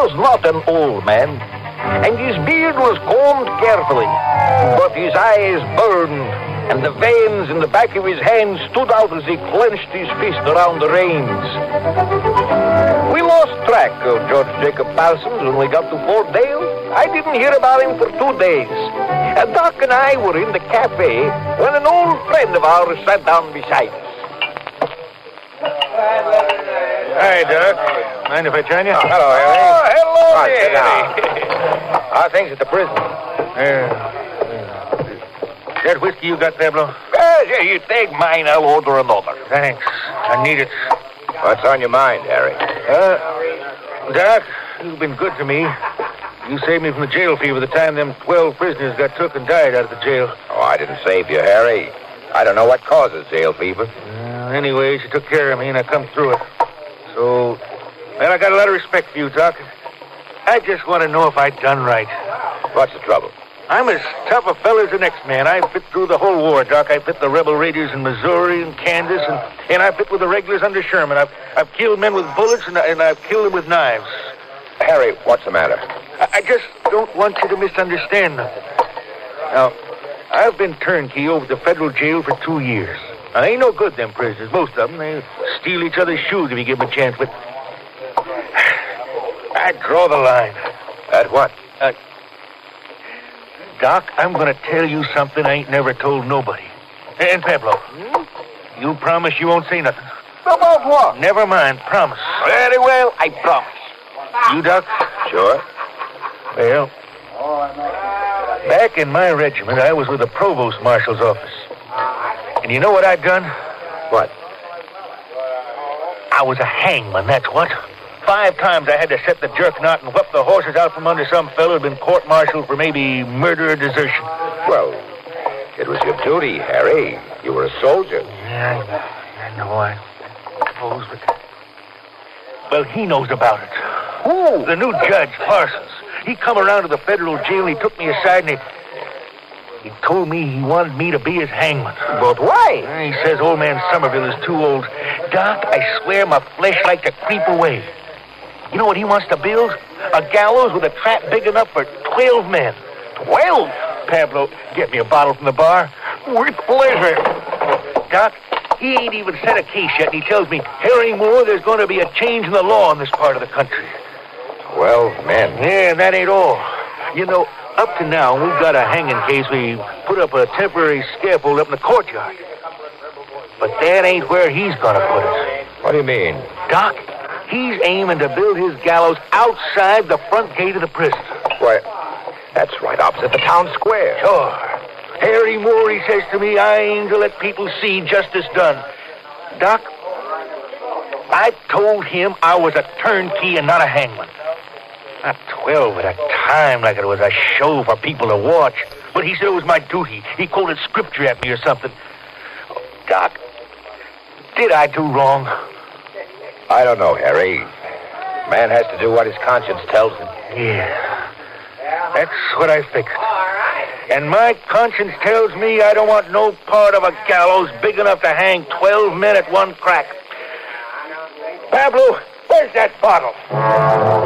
was not an old man, and his beard was combed carefully, but his eyes burned, and the veins in the back of his hands stood out as he clenched his fist around the reins. We lost track of George Jacob Parsons when we got to Fort Dale. I didn't hear about him for 2 days. Doc and I were in the cafe when an old friend of ours sat down beside us. Hi, Doc. Mind if I join you? Hello, Harry. Oh, hello, Come on, sit Harry. down. How are things at the prison? That whiskey you got, Pablo? Here, you take mine, I'll order another. Thanks. I need it. What's on your mind, Harry? Doc, you've been good to me. You saved me from the jail fever the time them 12 prisoners got took and died out of the jail. Oh, I didn't save you, Harry. I don't know what causes jail fever. Anyway, she took care of me and I come through it. So, well, I got a lot of respect for you, Doc. I just want to know if I done right. What's the trouble? I'm as tough a fella as the next man. I fit through the whole war, Doc. I fit the rebel raiders in Missouri and Kansas, and I fit with the regulars under Sherman. I've killed men with bullets, and I've killed them with knives. Harry, what's the matter? I just don't want you to misunderstand nothing. Now, I've been turnkey over the federal jail for 2 years. Now, they ain't no good, them prisoners. Most of them, they steal each other's shoes if you give them a chance, but I draw the line. At what? Doc, I'm going to tell you something I ain't never told nobody. And Pablo, you promise you won't say nothing. About what? Never mind, promise. Very well, I promise. You, Doc? Sure. Well, back in my regiment, I was with the provost marshal's office. And you know what I'd done? What? I was a hangman, that's what. 5 times I had to set the jerk knot and whip the horses out from under some fellow who'd been court-martialed for maybe murder or desertion. Well, it was your duty, Harry. You were a soldier. Yeah, I know, I suppose, but... Well, he knows about it. Who? The new judge, Parsons. He come around to the federal jail and he took me aside and he told me he wanted me to be his hangman. But why? He says old man Somerville is too old. Doc, I swear my flesh like to creep away. You know what he wants to build? A gallows with a trap big enough for 12 men. 12? Pablo, get me a bottle from the bar. With pleasure. Doc, he ain't even set a case yet, and he tells me, Harry Moore, there's going to be a change in the law in this part of the country. 12 men. Yeah, that ain't all. You know, up to now, we've got a hanging case. We put up a temporary scaffold up in the courtyard. But that ain't where he's going to put it. What do you mean? Doc, he's aiming to build his gallows outside the front gate of the prison. Why, that's right opposite the town square. Sure. Harry Moore, he says to me, I aim to let people see justice done. Doc, I told him I was a turnkey and not a hangman. Not 12 at a time like it was a show for people to watch. But he said it was my duty. He quoted scripture at me or something. Oh, Doc, did I do wrong? I don't know, Harry. Man has to do what his conscience tells him. Yeah, that's what I figured. And my conscience tells me I don't want no part of a gallows big enough to hang 12 men at one crack. Pablo, where's that bottle?